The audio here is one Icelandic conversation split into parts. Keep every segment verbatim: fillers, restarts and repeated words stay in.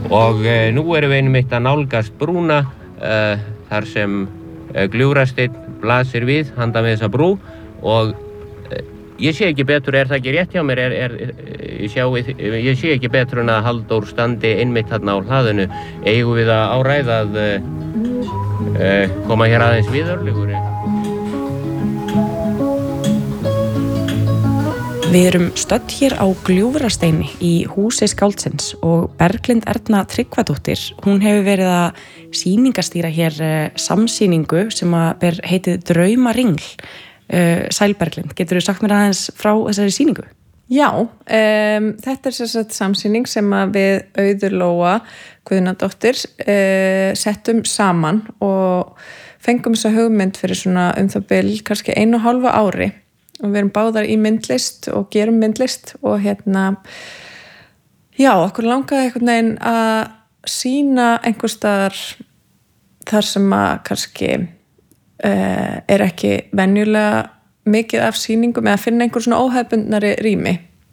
og uh, nú erum við einmitt að nálgast brúna uh, þar sem uh, Gljúfrasteinn blasir við handan við þessa brú og uh, ég sé ekki betur, er það ekki rétt hjá mér, er, er, ég, sjá, ég sé ekki betur en að Halldór standi einmitt þarna á hlaðinu. Eigum við að áræða að uh, uh, koma hér aðeins við Örlygur? Við erum stödd hér á Gljúfrasteini í húsi skáldsins og Berglind Erna Tryggvadóttir, hún hefur verið að sýningastýra hér uh, samsýningu sem að ber heitið Draumaringl. Uh, Sæl Berglind, getur þú sagt mér aðeins frá þessari sýningu? Já, um, þetta er sérstætt samsýning sem að við Auður Lóa Guðnadóttir uh, settum saman og fengum þessa hugmynd fyrir svona um það bil kannski einu og hálfa ári og við erum báðar í myndlist og gerum myndlist og hérna já, okkur langaði einhvern veginn að sýna einhvers staðar þar sem að kannski Uh, er ekki venjulega mikið af sýningum eða finna einhver svona óhefbundnari rými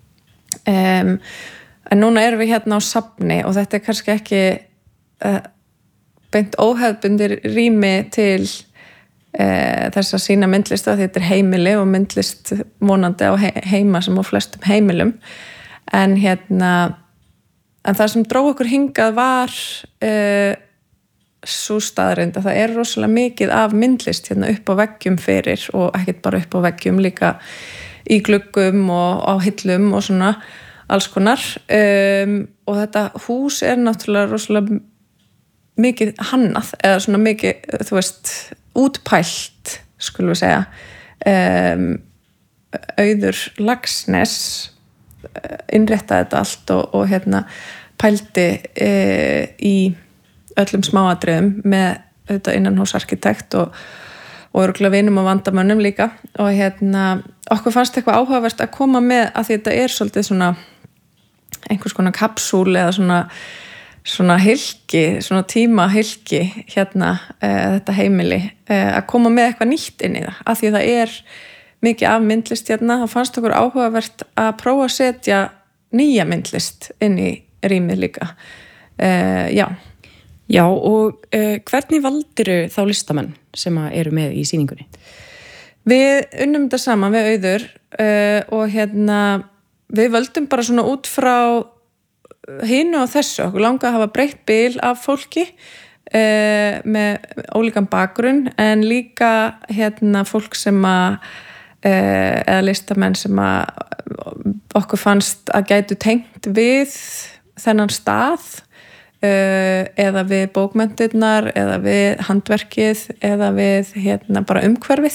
um, en núna erum við hérna á safni og þetta er kannski ekki uh, beint óhefbundir rými til uh, þess að sýna myndlist og þetta er heimili og myndlist vonandi á he- heima sem á flestum heimilum en hérna en það sem dró okkur hingað var uh, svo staðreind að það er rosalega mikið af myndlist hérna upp á veggjum fyrir og ekkert bara upp á veggjum líka í gluggum og á hillum og svona alls konar um, og þetta hús er náttúrulega rosalega mikið hannað eða svona mikið, þú veist, útpælt skulum við segja um, Auður Laxness innréttaði þetta allt og, og hérna pældi uh, í öllum smáatriðum með auðvitað innanhúsarkitekt og, og örugglega vinum og vandamönnum líka og hérna okkur fannst eitthvað áhugavert að koma með að því þetta er svolítið svona einhvers konar kapsúl eða svona, svona hylki, svona tíma hylki hérna e, þetta heimili e, að koma með eitthvað nýtt inn í það að því það er mikið af myndlist hérna þá fannst okkur áhugavert að prófa að setja nýja myndlist inn í rýmið líka e, já Já, og uh, hvernig valdiru þá listamenn sem eru með í sýningunni? Við unnum þetta saman við Auður uh, og hérna við völdum bara svona út frá hinu og þessu. Okkur langaði að hafa breytt bil af fólki uh, með ólíkan bakgrunn en líka hérna fólk sem að uh, eða listamenn sem að okkur fannst að gætu tengt við þennan stað Uh, eða við bókmenntirnar eða við handverkið eða við hérna bara umhverfið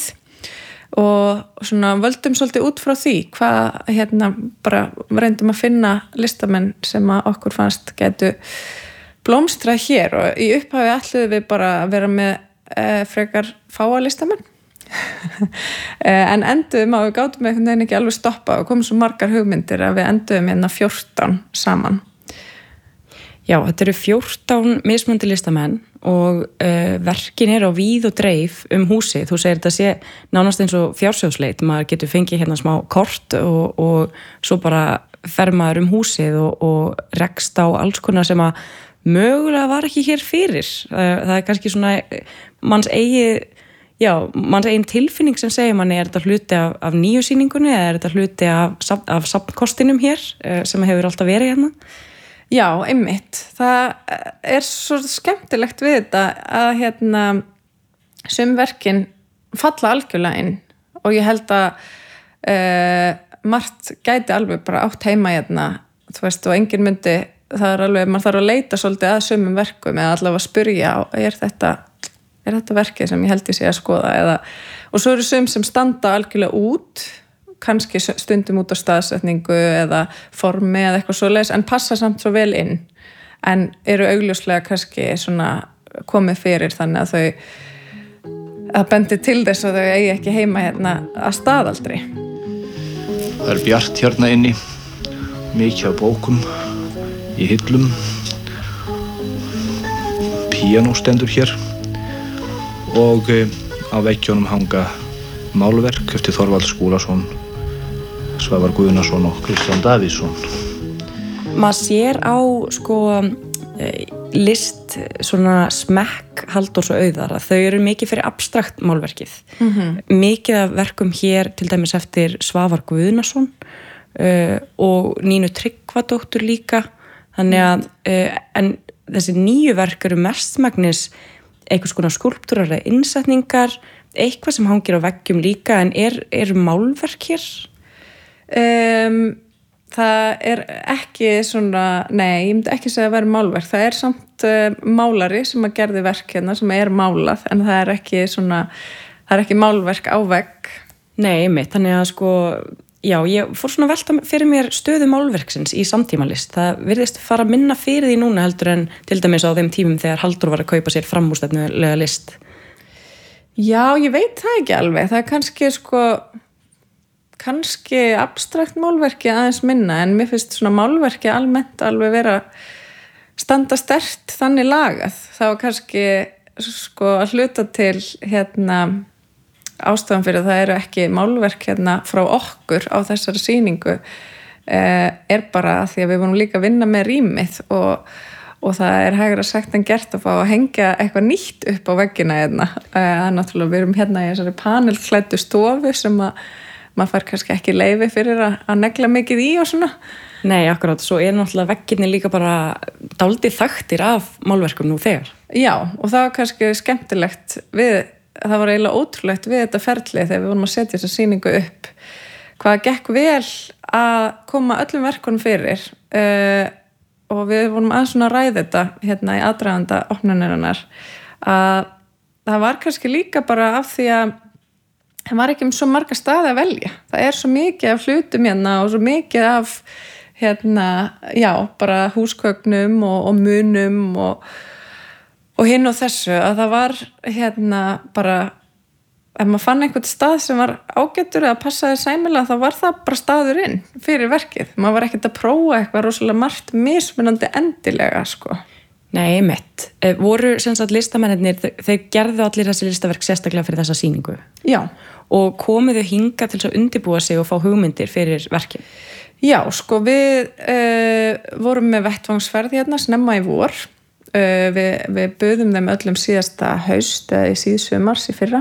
og svona völdum svolítið út frá því hvað hérna bara reyndum að finna listamenn sem að okkur fannst gætu blómstra hér og í upphafi ætluðum við bara að vera með uh, frekar fáa listamenn uh, en enduðum að við gátum einhvern veginn ekki alveg stoppa og komum svo margar hugmyndir að við enduðum hérna fjórtán saman. Já, þetta eru fjórtán mismunandi listamenn og uh, verkin er á víð og dreif um húsið. Þú segir þetta sé nánast eins og fjársjóðsleit. Maður getur fengið hérna smá kort og, og svo bara fer maður um húsið og, og rekst á alls konar sem að mögulega var ekki hér fyrir. Uh, það er kannski svona manns eigi, já, manns eigin tilfinning sem segir manni er þetta hluti af, af nýju sýningunni eða er þetta hluti af, af safnkostinum hér uh, sem hefur alltaf verið hérna? Já, einmitt. Það er svo skemmtilegt við þetta að hérna sum verkin falla algjörlega inn og ég held að uh, margt gæti alveg bara átt heima hérna, þú veist, og enginn myndi, það er alveg, maður þarf að leita svolítið að sumum verkum eða allavega að spyrja, er þetta, er þetta verkið sem ég held ég sé að skoða eða, og svo eru sum sem standa algjörlega út kannski stundum út á staðsetningu eða formi eða eitthvað svoleiðis en passa samt svo vel inn en eru augljóslega kannski svona komið fyrir þannig að þau að bendi til þess að þau eigi ekki heima hérna að staðaldri. Það er bjart hérna inni, mikið af bókum í hillum, píanó stendur hér og á veggjónum hanga málverk eftir Þorvald Skúlason, Svavar Guðnason og Kristján Davíðsson. maður sér á sko list svona smekk Halldórs og Auðar að þau eru mikið fyrir abstrakt málverkið. Mm-hmm. Mikið af verkum hér til dæmis eftir Svavar Guðnason uh, og Nínu Tryggvadóttur líka. Þannig að uh, en þessi nýju verk eru mestmagnis einhvers konar skúlptúrar eða innsetningar, eitthvað sem hangir á veggjum líka, en er, er málverk hér? Um, það er ekki svona, nei, ég myndi ekki segja að vera málverk, það er samt uh, málari sem að gerði verk hérna sem er málað, en það er ekki svona, það er ekki málverk á vegg. Nei, einmitt, þannig að sko, já, ég fór svona að velta fyrir mér stöðu málverksins í samtímalist. Það virðist fara minna fyrir því núna heldur en til dæmis á þeim tímum þegar Halldór var að kaupa sér framúrstefnulega list. Já, ég veit það ekki alveg. Það er kannski sko, kannski abstrakt málverki aðeins minna, en mér finnst svona málverki almennt alveg vera standa sterkt þannig lagað. Það var kannski sko að hluta til hérna ástæðan fyrir að það eru ekki málverk hérna frá okkur á þessari sýningu eh, er bara að því að við vorum líka að vinna með rýmið og, og það er hægra sagt en gert að fá að hengja eitthvað nýtt upp á veggina hérna. Eh, náttúrulega við erum hérna í þessari panelklæddu stofu sem að maður fær kannski ekki leyfi fyrir að, að negla mikið í og svona. Nei, akkurát, svo er náttúrulega vegginni líka bara dálítið þaktir af málverkum nú þegar. Já, og það var kannski skemmtilegt við það var eiginlega ótrúlegt við þetta ferli þegar við vorum að setja þessa sýningu upp hvað gekk vel að koma öllum verkunum fyrir uh, og við vorum aðeins svona að ræða þetta hérna í aðdraganda opnunarinnar að það var kannski líka bara af því að það var ekki um svo marga staði að velja það er svo mikið af hlutum hérna og svo mikið af hérna, já, bara húsgögnum og, og munum og Og hinn og þessu að það var hérna bara, ef maður fann einhvern stað sem var ágættur eða passaði sæmilega, þá var það bara staðurinn fyrir verkið. Maður var ekkert að prófa eitthvað rosalega margt mismunandi endilega, sko. Nei, mitt. Voru sem sagt listamennir, þeir gerðu allir þessi listaverk sérstaklega fyrir þessa sýningu? Já. Og komuðu hinga til að undirbúa sig og fá hugmyndir fyrir verkin? Já, sko, við uh, vorum með vettvangsferð hérna snemma í vor. Uh, við, við buðum þeim öllum síðasta haust eða í síðsumars í fyrra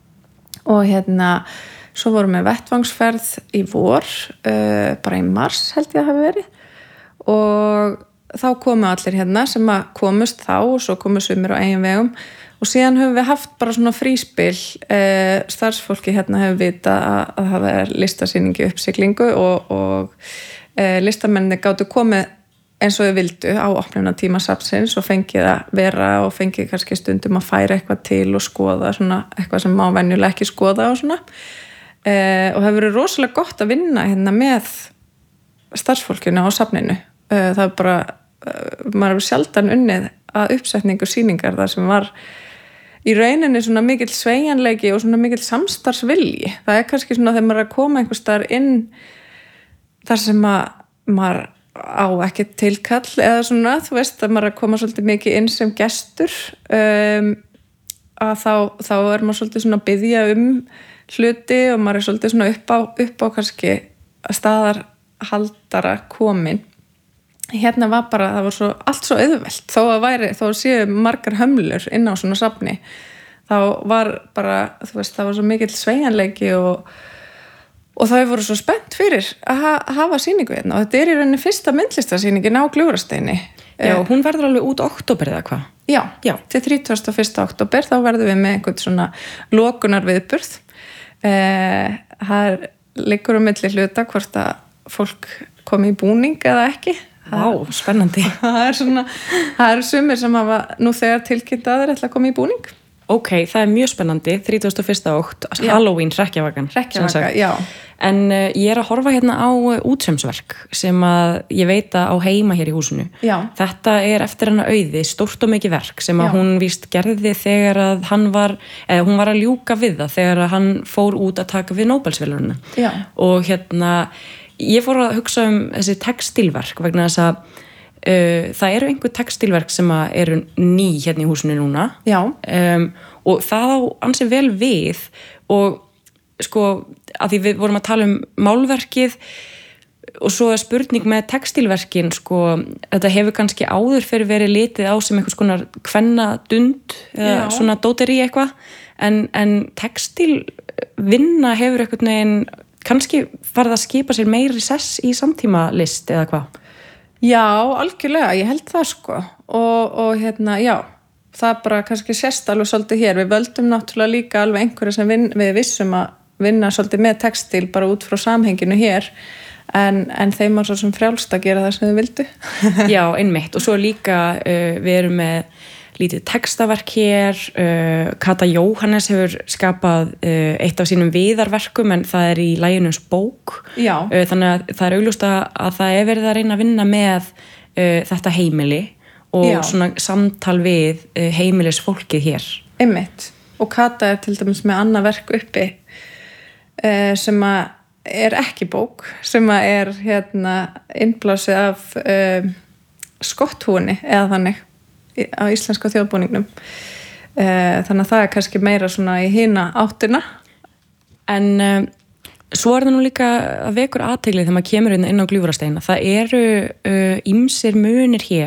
og hérna svo vorum við vettvangsferð í vor uh, bara í mars held ég að hafi verið og þá komu allir hérna sem að komust þá og svo komu sumir á eigin vegum og síðan höfum við haft bara svona fríspil uh, starfsfólki hérna hefur vitað að, að það er listasýningi uppsiglingu og, og uh, listamenni gátu komið eins og þau vildu á opnunartíma safnsins og fengið að vera og fengið kannski stundum að færa eitthvað til og skoða svona eitthvað sem má venjulega ekki skoða og svona eh, og það hefur verið rosalega gott að vinna hérna með starfsfólkinu á safninu eh, það er bara, eh, maður hefur sjaldan unnið að uppsetningu sýningar þar sem var í rauninni svona mikill sveigjanleiki og svona mikill samstarfsvilji það er kannski svona þegar maður er að koma einhvers staðar inn þar sem að maður á ekki tilkall eða svona, þú veist að maður er að koma svolítið mikið inn sem gestur um, að þá, þá er maður svolítið svona að biðja um hluti og maður er svolítið svona upp á, upp á kannski staðarhaldara komin hérna var bara, það var svo, allt svo auðvelt þó að væri, þó að séu margar hömlur inn á svona safni þá var bara, þú veist, það var svo mikill sveigjanleiki og Og þau voru svo spennt fyrir að hafa sýningu hérna og þetta er í rauninni fyrsta myndlistasýningin á Gljúfrasteini. Já, hún verður alveg út október eða hvað? Já, Já, til þrítugasta og fyrsta október þá verðum við með einhvern svona lokunar viðburð. Eh, það liggur um milli hluta hvort að fólk komi í búning eða ekki. Vá, spennandi. Það er svona, það eru sumir sem hafa nú þegar tilkynnt að þeir ætla að koma í búning. Ok, það er mjög spennandi, þrítugasta og fyrsta ótt, Halloween, hrekkjavakan. Hrekkjavaka, já. En uh, ég er að horfa hérna á uh, útsaumsverk sem að ég veit að á heima hér í húsinu. Já. Þetta er eftir hana Auði, stórt og mikið verk sem að já. Hún víst gerði þegar að hann var, eða hún var að ljúka við það þegar að hann fór út að taka við Nóbelsverðlaunina. Já. Og hérna, ég fór að hugsa um þessi textílverk vegna þess að Uh, það eru einhver textílverk sem eru ný hérna í húsinu núna um, og það á ansi vel við og sko að því við vorum að tala um málverkið og svo er spurning með textílverkin sko, þetta hefur kannski áður fyrir verið litið á sem einhvers konar kvennadund eða Já. svona dóteri eitthvað en, en textílvinna hefur einhvern veginn kannski farið að skipa sér meiri sess í samtíma list eða hvað? Já, algjörlega, ég held það sko og, og hérna, já það bara kannski sést alveg svolítið hér við völdum náttúrulega líka alveg einhverja sem vin, við vissum að vinna svolítið með textíl bara út frá samhenginu hér en, en þeim var svo sem frjálst að gera það sem þau vildu Já, einmitt og svo líka uh, við erum með lítið textaverk hér uh, Kata Jóhannes hefur skapað uh, eitt af sínum viðarverkum en það er í laginu bók Já. Uh, þannig að það er augljóst að, að það er verið að reyna að vinna með uh, þetta heimili og Já. svona samtal við uh, heimilis fólkið hér Einmitt, og Kata er til dæmis með annað verk uppi uh, sem að er ekki bók sem að er hérna innblásið af uh, skotthúni eða þannig á íslenska þjóðbúningnum uh, þannig að það er kannski meira svona í hina áttina en uh, svo er það nú líka að vekur athygli þegar maður kemur inn á Gljúfrasteina það eru uh, ýmsir munir hér